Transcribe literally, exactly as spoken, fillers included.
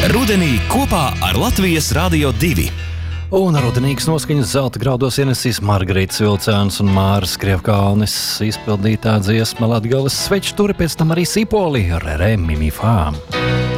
Rudenī kopā ar Latvijas Rādio divi. Un rudenīgas noskaņas zelta graudos ienesīs Margarītas Vilcēns un Māras Krievkalnis izpildītā dziesma Latgales svečturi, pēc tam arī Sipoli, Rere, Mimi, Fām.